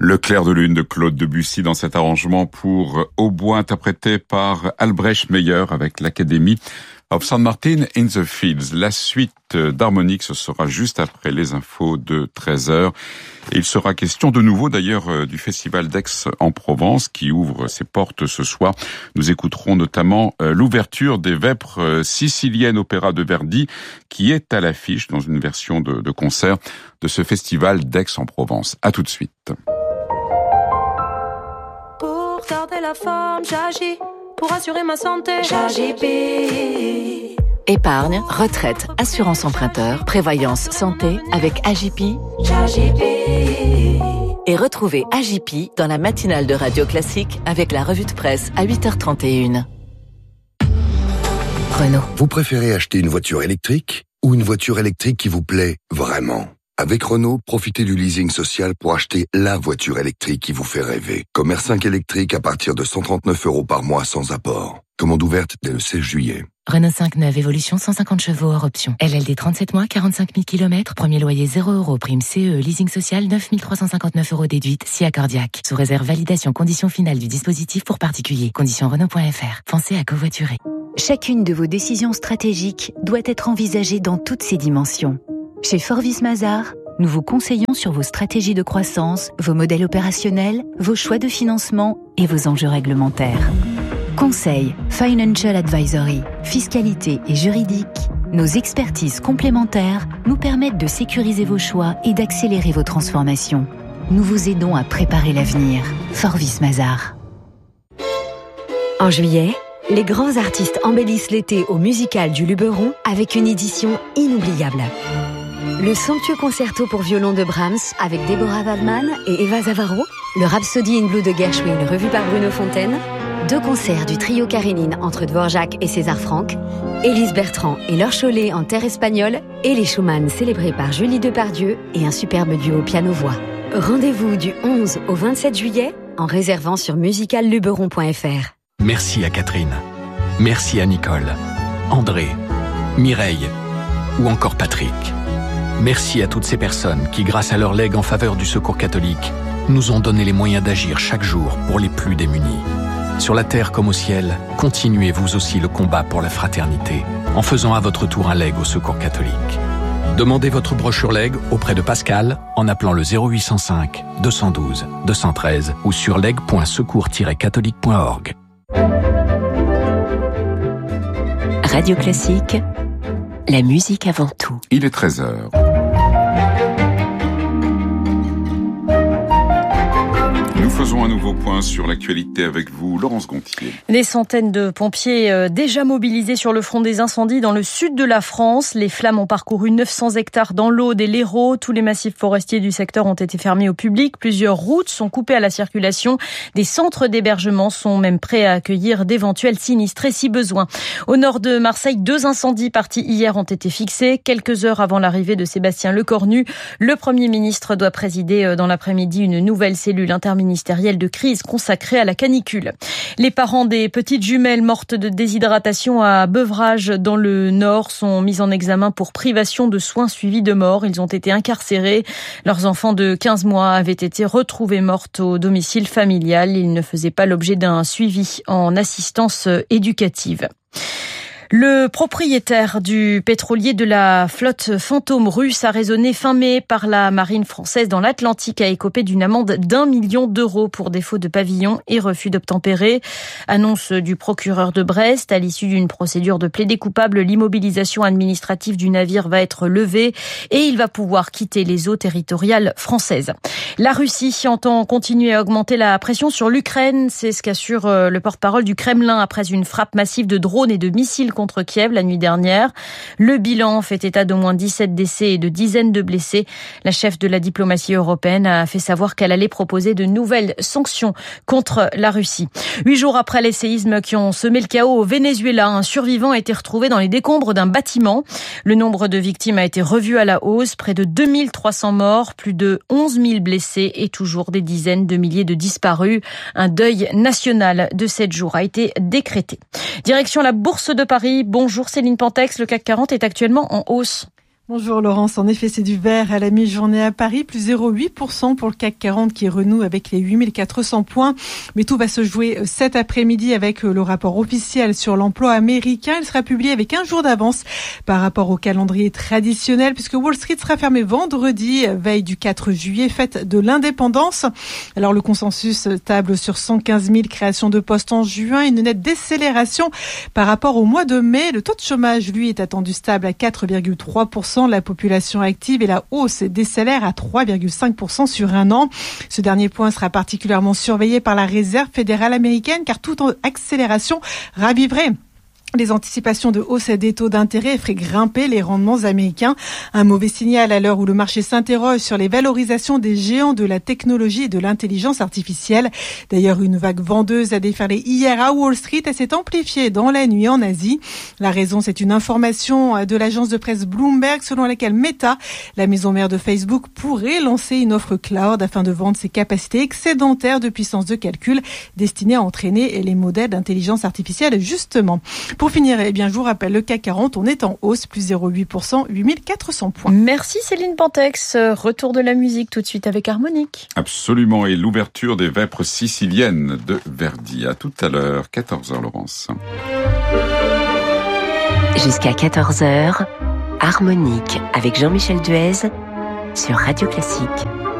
Le clair de lune de Claude Debussy dans cet arrangement pour hautbois interprété par Albrecht Meyer avec l'Académie of St. Martin in the Fields. La suite d'harmonique, ce sera juste après les infos de 13h. Et il sera question de nouveau d'ailleurs du Festival d'Aix-en-Provence qui ouvre ses portes ce soir. Nous écouterons notamment l'ouverture des Vêpres siciliennes opéra de Verdi qui est à l'affiche dans une version de concert de ce Festival d'Aix-en-Provence. À tout de suite. Pour garder la forme, j'agis. Pour assurer ma santé, j'agis. Épargne, retraite, assurance emprunteur, prévoyance santé avec Agipi. Et retrouvez Agipi dans la matinale de Radio Classique avec la revue de presse à 8h31. Renault. Vous préférez acheter une voiture électrique ou une voiture électrique qui vous plaît vraiment ? Avec Renault, profitez du leasing social pour acheter la voiture électrique qui vous fait rêver. Comme R5 électrique à partir de 139 € par mois sans apport. Commande ouverte dès le 16 juillet. Renault 5 neuve évolution 150 chevaux hors option. LLD 37 mois, 45 000 km, premier loyer 0 €, prime CE, leasing social 9 359 € déduite, si accordiaque. Sous réserve validation conditions finales du dispositif pour particuliers. Conditions Renault.fr. Pensez à covoiturer. Chacune de vos décisions stratégiques doit être envisagée dans toutes ses dimensions. Chez Forvis Mazars, nous vous conseillons sur vos stratégies de croissance, vos modèles opérationnels, vos choix de financement et vos enjeux réglementaires. Conseil, Financial Advisory, fiscalité et juridique, nos expertises complémentaires nous permettent de sécuriser vos choix et d'accélérer vos transformations. Nous vous aidons à préparer l'avenir. Forvis Mazars. En juillet, les grands artistes embellissent l'été au Musical du Luberon avec une édition inoubliable. Le somptueux concerto pour violon de Brahms avec Deborah Waldman et Eva Zavaro, le Rhapsody in Blue de Gershwin revu par Bruno Fontaine, 2 concerts du trio Karénine entre Dvorak et César Franck, Élise Bertrand et Laure Chollet en terre espagnole et les Schumann célébrés par Julie Depardieu et un superbe duo piano-voix. Rendez-vous du 11 au 27 juillet en réservant sur musicalluberon.fr. Merci à Catherine, merci à Nicole, André, Mireille ou encore Patrick. Merci à toutes ces personnes qui, grâce à leur legs en faveur du Secours catholique, nous ont donné les moyens d'agir chaque jour pour les plus démunis. Sur la terre comme au ciel, continuez vous aussi le combat pour la fraternité en faisant à votre tour un leg au Secours catholique. Demandez votre brochure leg auprès de Pascal en appelant le 0805 212 213 ou sur leg.secours-catholique.org. Radio Classique, la musique avant tout. Il est 13h. Nous faisons un nouveau point sur l'actualité avec vous, Laurence Gontier. Des centaines de pompiers déjà mobilisés sur le front des incendies dans le sud de la France. Les flammes ont parcouru 900 hectares dans l'Aude et l'Hérault. Tous les massifs forestiers du secteur ont été fermés au public. Plusieurs routes sont coupées à la circulation. Des centres d'hébergement sont même prêts à accueillir d'éventuels sinistrés si besoin. Au nord de Marseille, 2 incendies partis hier ont été fixés. Quelques heures avant l'arrivée de Sébastien Lecornu, le Premier ministre doit présider dans l'après-midi une nouvelle cellule interministérielle de crise consacrée à la canicule. Les parents des petites jumelles mortes de déshydratation à Beuvrages dans le Nord sont mis en examen pour privation de soins suivis de mort. Ils ont été incarcérés. Leurs enfants de 15 mois avaient été retrouvés mortes au domicile familial. Ils ne faisaient pas l'objet d'un suivi en assistance éducative. Le propriétaire du pétrolier de la flotte Fantôme russe a raisonné fin mai par la marine française dans l'Atlantique a écopé d'une amende d'1 million d'euros pour défaut de pavillon et refus d'obtempérer. Annonce du procureur de Brest. À l'issue d'une procédure de plaidé coupable, l'immobilisation administrative du navire va être levée et il va pouvoir quitter les eaux territoriales françaises. La Russie entend continuer à augmenter la pression sur l'Ukraine. C'est ce qu'assure le porte-parole du Kremlin après une frappe massive de drones et de missiles contre Kiev la nuit dernière. Le bilan fait état d'au moins 17 décès et de dizaines de blessés. La chef de la diplomatie européenne a fait savoir qu'elle allait proposer de nouvelles sanctions contre la Russie. 8 jours après les séismes qui ont semé le chaos au Venezuela, un survivant a été retrouvé dans les décombres d'un bâtiment. Le nombre de victimes a été revu à la hausse, près de 2300 morts, plus de 11 000 blessés et toujours des dizaines de milliers de disparus. Un deuil national de 7 jours a été décrété. Direction la Bourse de Paris. Bonjour Céline Pantex, le CAC 40 est actuellement en hausse. Bonjour Laurence, en effet c'est du vert à la mi-journée à Paris, plus 0,8% pour le CAC 40 qui renoue avec les 8400 points. Mais tout va se jouer cet après-midi avec le rapport officiel sur l'emploi américain. Il sera publié avec un jour d'avance par rapport au calendrier traditionnel puisque Wall Street sera fermé vendredi, veille du 4 juillet, fête de l'indépendance. Alors le consensus table sur 115 000 créations de postes en juin, une nette décélération par rapport au mois de mai. Le taux de chômage, lui, est attendu stable à 4,3%. La population active et la hausse décélère à 3,5% sur un an. Ce dernier point sera particulièrement surveillé par la Réserve fédérale américaine car toute accélération raviverait les anticipations de hausse des taux d'intérêt feraient grimper les rendements américains. Un mauvais signal à l'heure où le marché s'interroge sur les valorisations des géants de la technologie et de l'intelligence artificielle. D'ailleurs, une vague vendeuse a déferlé hier à Wall Street et s'est amplifiée dans la nuit en Asie. La raison, c'est une information de l'agence de presse Bloomberg selon laquelle Meta, la maison mère de Facebook, pourrait lancer une offre cloud afin de vendre ses capacités excédentaires de puissance de calcul destinées à entraîner les modèles d'intelligence artificielle justement. Pour finir, je vous rappelle, le CAC 40, on est en hausse, plus 0,8%, 8400 points. Merci Céline Pantex. Retour de la musique tout de suite avec Harmonique. Absolument, et l'ouverture des Vêpres siciliennes de Verdi. À tout à l'heure, 14h Laurence. Jusqu'à 14h, Harmonique avec Jean-Michel Duez sur Radio Classique.